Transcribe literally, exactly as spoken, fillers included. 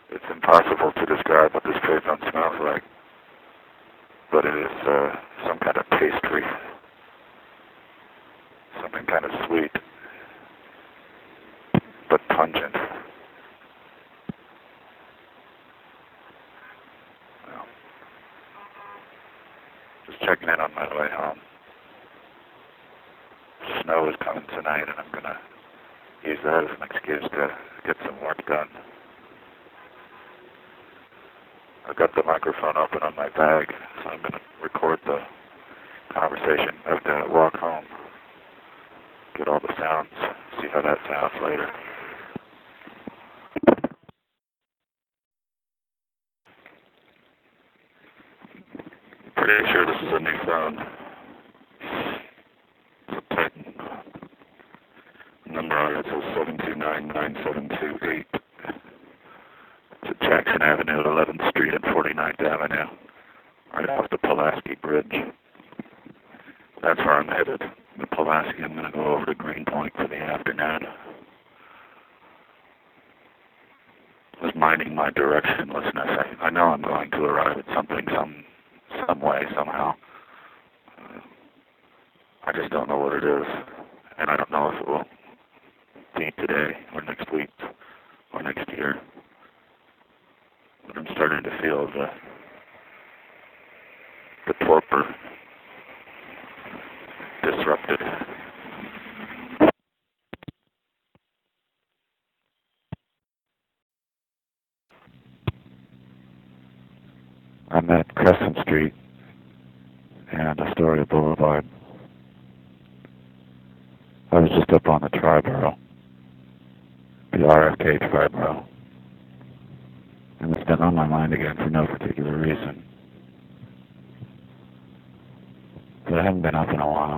It's impossible to describe what this pavement smells like, but it is uh, some kind of pastry, something kind of sweet, but pungent. Well, just checking in on my way home. Snow is coming tonight, and I'm gonna use that as an excuse to get some work done. I've got the microphone open on my bag, so I'm gonna record the conversation of the walk home. Get all the sounds, see how that sounds later. Pretty sure this is a new phone. It's a Titan. Number on it says seven two nine nine seven two eight. It's at Jackson Avenue at eleventh Street and forty-ninth Avenue, right off the Pulaski Bridge. That's where I'm headed. The Pulaski, I'm going to go over to Greenpoint for the afternoon. I was minding my directionlessness. I, I know I'm going to arrive at something some some way, somehow. Uh, I just don't know what it is. And I don't know if it will be today or next week or next year. But I'm starting to feel the, the torpor disrupted. I'm at Crescent Street and Astoria Boulevard. I was just up on the Triborough, the R F K Triborough, and it's been on my mind again for no particular reason. But I haven't been up in a while.